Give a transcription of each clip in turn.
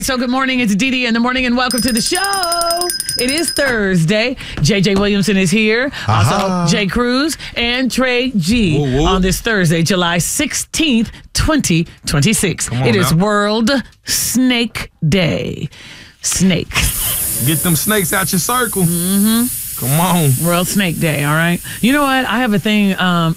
So good morning, it's Dee in the morning and welcome to the show. It is Thursday. JJ Williamson is here. Also, Jay Cruz and Trey G on this Thursday, July 16th, 2026. It is World Snake Day. Snakes. Get them snakes out your circle. Come on. World Snake Day, all right? You know what? I have a thing.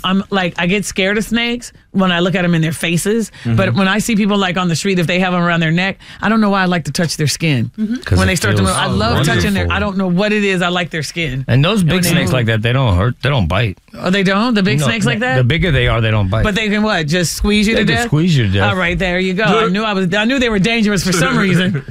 I get scared of snakes when I look at them in their faces. But when I see people like on the street, if they have them around their neck, I don't know why I like to touch their skin. When they start to move, I love touching their, I don't know what it is. I like their skin. And those big snakes like that, they don't hurt. They don't bite. Oh, they don't? The big snakes like that? The bigger they are, they don't bite. But they can what? Just squeeze you to death? Squeeze you to death. All right, there you go. I knew they were dangerous for some reason.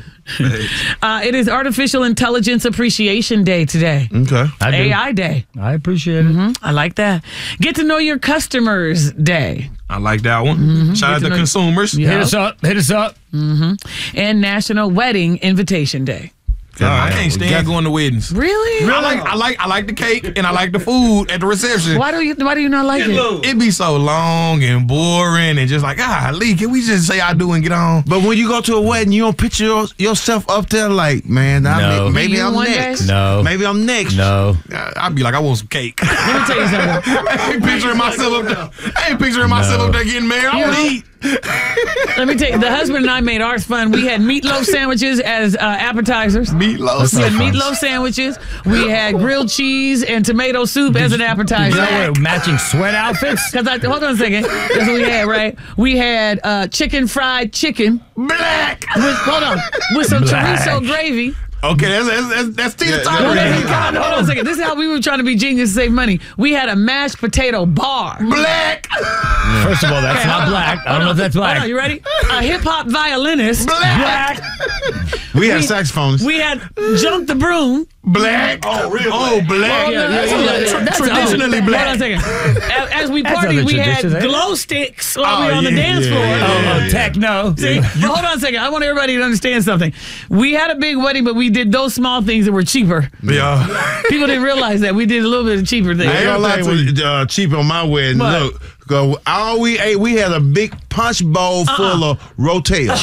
It is Artificial Intelligence Appreciation Day today. Okay. AI Day. I appreciate it. I like that. Get to know your customers day. I like that one. Shout out to consumers. Yeah. Hit us up. Hit us up. And National Wedding Invitation Day. I can't stand going to weddings. Really? I like the cake and I like the food at the reception. Why do you not like it? It be so long and boring and just like, Lee, can we just say I do and get on? But when you go to a wedding, you don't picture yourself up there like, man, No. maybe I'm one next. day? No. Maybe I'm next. No. I'd be like, I want some cake. Let me tell you something. I ain't picturing myself up there. I ain't picturing myself up there getting married. I want to eat. Let me tell you, the husband and I made ours fun. We had meatloaf sandwiches as appetizers. Meatloaf. We had meatloaf sandwiches. We had grilled cheese and tomato soup as an appetizer. You know what? Matching sweat outfits? Hold on a second. That's what we had, right? We had chicken fried chicken. Black. With some Black. chorizo gravy. Okay, that's Tina Turner. Hold on a second. This is how we were trying to be genius to save money. We had a mashed potato bar. Black. First of all, that's not black. I don't know if that's black. Hold on, you ready? A hip-hop violinist. Black. We had saxophones. We had Jump the Broom. Black. Oh, really? Oh, black. That's traditionally black. Hold on a second. As we partied, we had glow sticks while we were on the dance floor. Oh, techno. See, but hold on a second. I want everybody to understand something. We had a big wedding, but we did those small things that were cheaper. Yeah. People didn't realize that. We did a little bit of cheaper things. I ain't gonna lie, it was cheap on my wedding. What? Look, all we ate, we had a big punch bowl full of Rotel.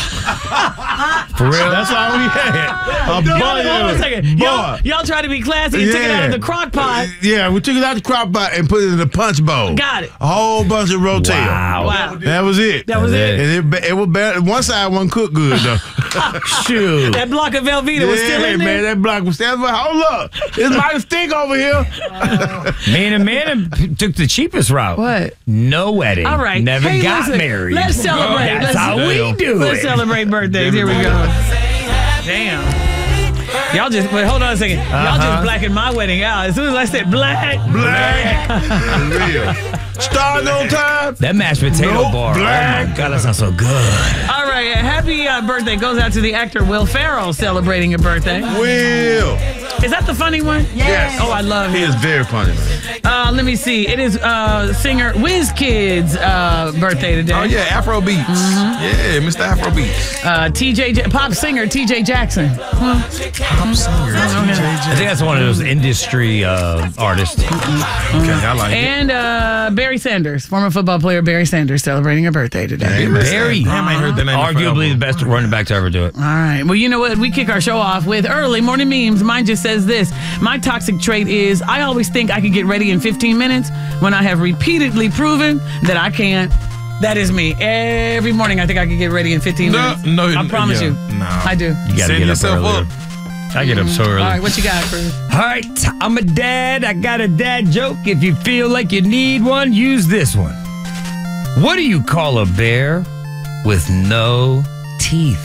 For real? That's all we had. Hold on a second. Y'all try to be classy and took it out of the crock pot. Yeah, we took it out the crock pot and put it in the punch bowl. Got it. A whole bunch of Rotel. Wow. That was it. That was it. And it was bad. One side wasn't cooked good, though. Shoot. That block of Velveeta was still in there. man, that block was still. Hold up. It's mighty stink over here. Man took the cheapest route. What? No wedding. All right. Never Hey, got listen, married. Let's celebrate. That's how we do Let's it. celebrate birthdays. Here we go. Damn. Y'all just, wait, hold on a second. Y'all just blacking my wedding out. As soon as I said black. For real. Starting on time. That mashed potato bar. black. Oh my God, that sounds so good. All right. Happy birthday goes out to the actor Will Ferrell celebrating a birthday. Will. Is that the funny one? Yes. Oh, I love He him. is very funny. Let me see. It is singer WizKid's birthday today. Oh, yeah, Afro Beats. Yeah, Mr. Afro Beats. Pop singer TJ Jackson. I think that's one of those industry artists. Okay, I like it. And Barry Sanders, former football player Barry Sanders, celebrating a birthday today. Barry. Damn, I ain't heard that name Arguably forever. the best running back to ever do it. All right. Well, you know what? We kick our show off with early morning memes. Mine just says this. My toxic trait is I always think I can get ready in 15 minutes when I have repeatedly proven that I can't. That is me. Every morning I think I can get ready in 15 minutes. No, I promise you. Nah. I do. You gotta Set get yourself up earlier. up. I get up so early. All right. What you got, Cruz? All right, I'm a dad. I got a dad joke. If you feel like you need one, use this one. What do you call a bear with no teeth?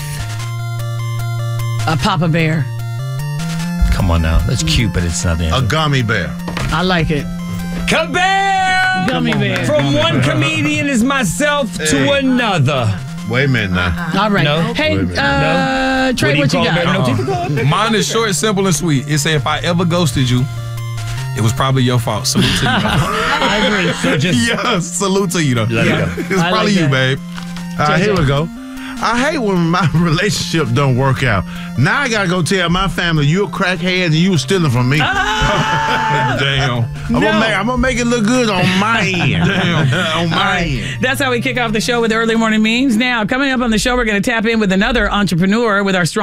A Papa Bear. Come on now. That's cute, but it's not the A answer. gummy bear. I like it. Kabam! Gummy bear. From one comedian is myself to another. Wait a minute now. All right. No. Hey, Wait a Trey, what you call a bear? got? No teeth? Mine is short, simple, and sweet. It said, if I ever ghosted you, it was probably your fault. Salute to you. I agree. So just Yeah, salute to you, though. let it go. It's I probably like you, that. babe. Here we go. I hate when my relationship don't work out. Now I gotta go tell my family you a crackhead and you was stealing from me. Damn. I'm gonna make it look good on my end. Damn. On my end. That's how we kick off the show with early morning memes. Now, coming up on the show, we're going to tap in with another entrepreneur with our strong